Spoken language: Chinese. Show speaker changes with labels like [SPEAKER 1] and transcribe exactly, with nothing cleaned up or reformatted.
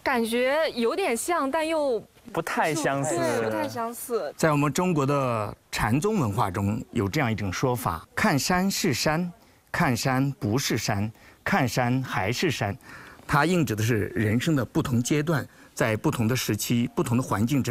[SPEAKER 1] 感觉有点像，但又
[SPEAKER 2] 不太相似，
[SPEAKER 1] 对，不太相似。
[SPEAKER 3] 在我们中国的禅宗文化中，有这样一种说法：看山是山，看山不是山，看山还是山。它映指的是人生的不同阶段，在不同的时期、不同的环境之